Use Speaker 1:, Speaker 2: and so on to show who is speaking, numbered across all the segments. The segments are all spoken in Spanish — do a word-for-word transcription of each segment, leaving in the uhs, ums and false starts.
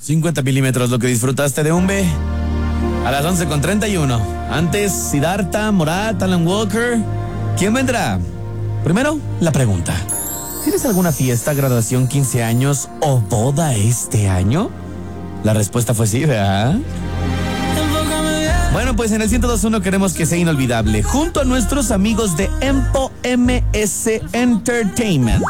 Speaker 1: cincuenta milímetros, lo que disfrutaste de un B. A las once con treinta y uno. Antes, Siddhartha, Morat, Alan Walker. ¿Quién vendrá? Primero, la pregunta. ¿Tienes alguna fiesta, graduación, quince años o boda este año? La respuesta fue sí, ¿verdad? Bueno, pues en el ciento dos punto uno queremos que sea inolvidable, junto a nuestros amigos de Empo M S Entertainment.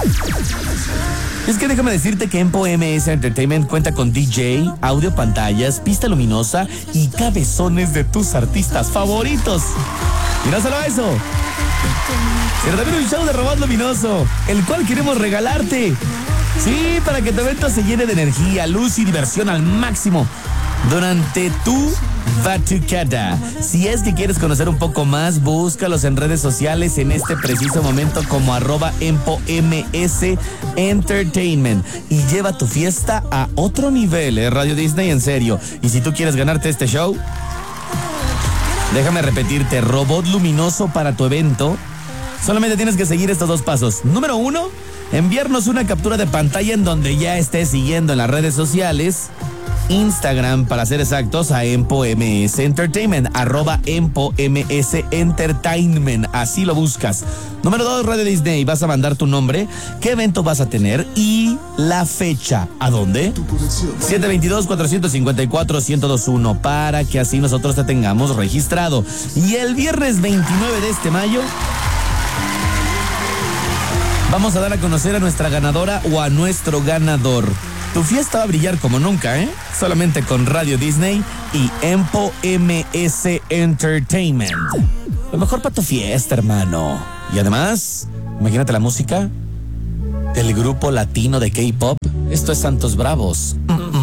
Speaker 1: Es que déjame decirte que Empo M S Entertainment cuenta con D J, audio, pantallas, pista luminosa y cabezones de tus artistas favoritos. Y no solo eso, sino también un show de robot luminoso, el cual queremos regalarte. Sí, para que tu evento se llene de energía, luz y diversión al máximo durante tu Batucada. Si es que quieres conocer un poco más, búscalos en redes sociales en este preciso momento como arroba Empo M S Entertainment y lleva tu fiesta a otro nivel, ¿eh? Radio Disney, en serio. Y si tú quieres ganarte este show, déjame repetirte, robot luminoso para tu evento. Solamente tienes que seguir estos dos pasos. Número uno, enviarnos una captura de pantalla en donde ya estés siguiendo en las redes sociales. Instagram, para ser exactos, a Empo M S Entertainment, arroba Empo M S Entertainment, así lo buscas. Número dos, Radio Disney, vas a mandar tu nombre, qué evento vas a tener y la fecha. ¿A dónde? siete dos dos, cuatro cinco cuatro, uno cero dos uno, para que así nosotros te tengamos registrado. Y el viernes veintinueve de este mayo vamos a dar a conocer a nuestra ganadora o a nuestro ganador. Tu fiesta va a brillar como nunca, ¿eh? Solamente con Radio Disney y Empo M S Entertainment. Lo mejor para tu fiesta, hermano. Y además, imagínate la música del grupo latino de K-pop. Esto es Santos Bravos. Mm-mm.